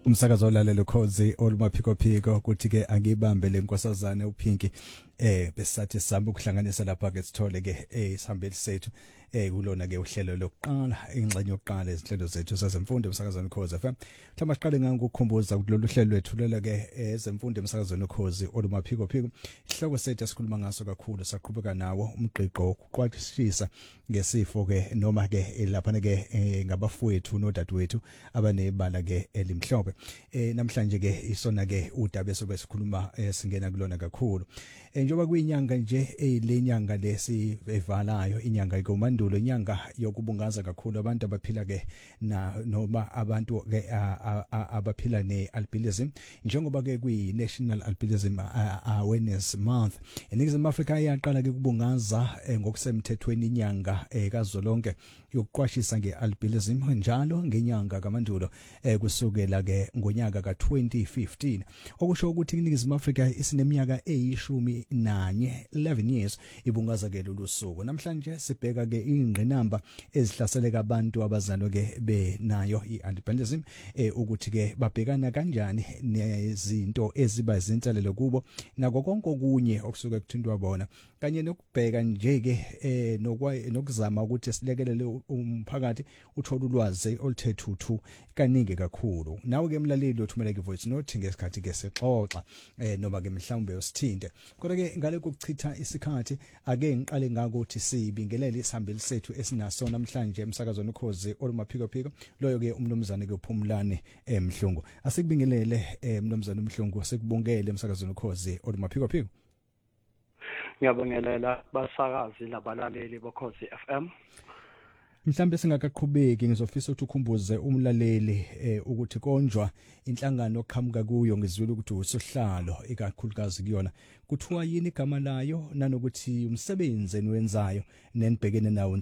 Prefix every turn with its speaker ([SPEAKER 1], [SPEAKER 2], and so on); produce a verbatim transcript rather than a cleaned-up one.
[SPEAKER 1] Umsakazo olalelo Khosi olumaphiko phiko kuthi ke angibambe lenkosazana uPinki eh besathi sami ukuhlanganisa lapha ke sithole ke eh isihambeli sethu eh kulona ke uhlelo lokuqala ingxenye yokuqala izinhlelo zethu sezemfundo emsakazweni Khosi F M. Mhlawumbe siqale ngokukhumbuza ukuthi lolu hlelo lethu lela ke ezemfundo emsakazweni Khosi olumaphiko phiko isihloko sethu esikhuluma ngaso kakhulu saqhubeka nawo umgqiqo wokuqwashisa ngesifo ke noma ke lapha ke ngabafowethu nodadewethu abanebala ke elimhlophe. Eh namhlanje ke isona ke udaba esobe sikhuluma singena kulona kakhulu. Njengoba kuyinyanga nje elenyanga lesivalayo inyanga ikomandulo inyanga yokubungaza kakhulu abantu abaphila ke na noma abantu ke abaphila nealbinism njengoba ke kuyi National Albinism Awareness Month. eNingizimu Afrika iyaqala ke kubungaza ngokusemthethweni inyanga kazolonke yokuqwashisa ngealbinism njalo ngenyanga kamandulo kusukela ke ngonyaka ka twenty fifteen okusho ukuthi iNingizimu Afrika isineminyaka eyishumi nanye eleven years ibungaza ke lolu suku. Namhlanje sibheka ke ingqinamba ezihlaseleka abantu abazalwa ke benayo ialbinism ukuthi ke babhekana kanjani nezinto eziba izinselelo kubo nako konke okunye okusuka kuthindwa bona kanye nokubheka nje ke nokuzama ukuthi silekelele umphakathi uthola ulwazi oluthethuthu kaningi kakhulu. Nawe ke mlaleli othumela ke voice note ngesikhathi ke sexoxa eh noma ke mhlawumbe usithinte kodwa ke ngale kokuchitha isikhathi ake ngiqale ngako ukuthi sibingelele isihambeli sethu esinaso namhlanje emsakazweni Khosi olumaphiko phiko loyo ke umnumzane ke uPhumlane eMhlungu. Asikubingelele umnumzane uMhlungu sikubongele emsakazweni Khosi olumaphiko phiko.
[SPEAKER 2] Ngiyabongelela basakazi labalaleli boKhosi F M.
[SPEAKER 1] Mhlambe singakaqhubeki ngizofisa ukuthi ukhumbuze umlaleli ukuthi konjwa inhlangano oqhamuka kuyo ngizwile ukuthi usihlalo ikakhulukazi kuyona kuthiwa yini igama layo nanokuthi umsebenzi eniwenzayo nenibhekene nawo